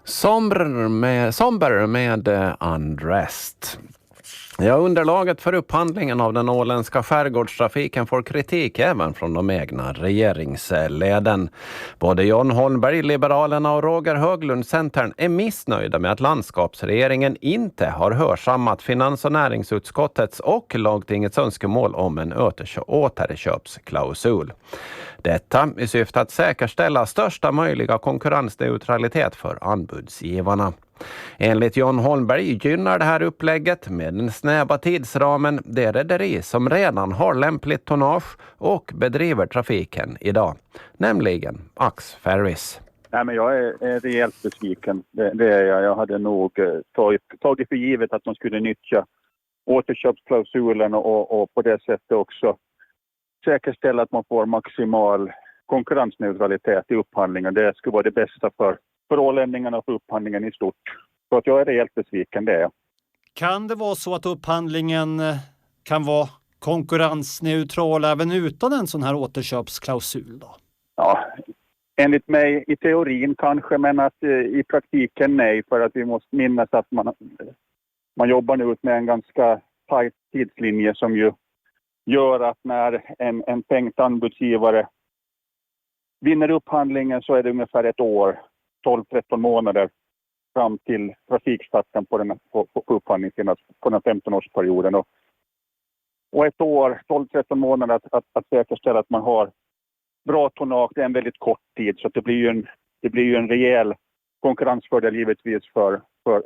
Somber med Undressed. Ja, underlaget för upphandlingen av den åländska skärgårdstrafiken får kritik även från de egna regeringsleden. Både John Holmberg, Liberalerna och Roger Höglund, Centern, är missnöjda med att landskapsregeringen inte har hörsammat finans- och näringsutskottets och lagtingets önskemål om en återköpsklausul. Detta i syfte att säkerställa största möjliga konkurrensneutralitet för anbudsgivarna. Enligt John Holmberg gynnar det här upplägget med den snäva tidsramen det rederi som redan har lämpligt tonnage och bedriver trafiken idag, nämligen Ax Ferries. Nej, men jag är rejält besviken. Det är jag. Jag hade nog tagit för givet att de skulle nyttja återköpsklausulen och på det sättet också säkerställa att man får maximal konkurrensneutralitet i upphandlingen. Det skulle vara det bästa för ålänningarna och för upphandlingen i stort. Så att jag är rejält besviken, det är jag. Kan det vara så att upphandlingen kan vara konkurrensneutral även utan en sån här återköpsklausul då? Ja, enligt mig i teorin kanske, men att i praktiken nej, för att vi måste minnas att man jobbar nu med en ganska tajt tidslinje som ju gör att när en tänkt anbudsgivare vinner upphandlingen så är det ungefär ett år, 12-13 månader fram till trafikstarten på upphandlingen på den 15-årsperioden. Och ett år, 12-13 månader att säkerställa att man har bra tonnage, det är en väldigt kort tid, så att det blir ju en rejäl konkurrensfördel givetvis för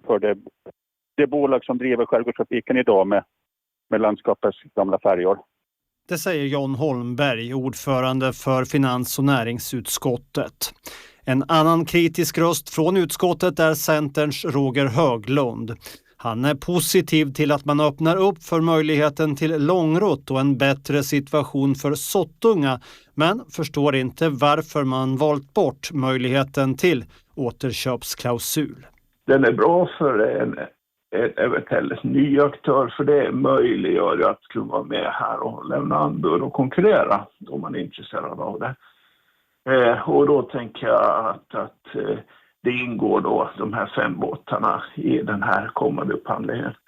det bolag som driver skärgårdstrafiken idag med landskapets gamla färjor. Det säger John Holmberg, ordförande för finans- och näringsutskottet. En annan kritisk röst från utskottet är Centerns Roger Höglund. Han är positiv till att man öppnar upp för möjligheten till långrutt och en bättre situation för Sottunga, men förstår inte varför man valt bort möjligheten till återköpsklausul. Den är bra för en eventuellt ny aktör, för det möjliggör att kunna vara med här och lämna anbud och konkurrera om man är intresserad av det. Och då tänker jag att det ingår då de här 5 båtarna i den här kommande upphandlingen.